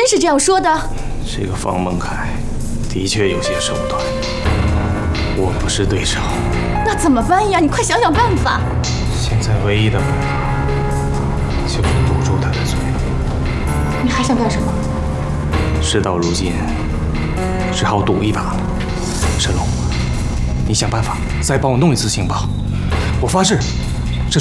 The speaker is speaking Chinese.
是这样说的。 这个方孟凯的确有些手段，我不是对手。 那怎么办呀？你快想想办法。 现在唯一的办法就是堵住他的嘴。 你还想干什么？ 事到如今，只好赌一把。沈龙，你想办法再帮我弄一次情报，我发誓